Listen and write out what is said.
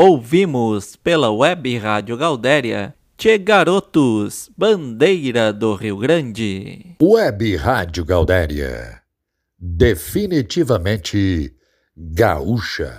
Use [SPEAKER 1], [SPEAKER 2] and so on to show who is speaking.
[SPEAKER 1] Ouvimos pela Web Rádio Gaudéria, Tchê Garotos, Bandeira do Rio Grande.
[SPEAKER 2] Web Rádio Gaudéria, definitivamente gaúcha.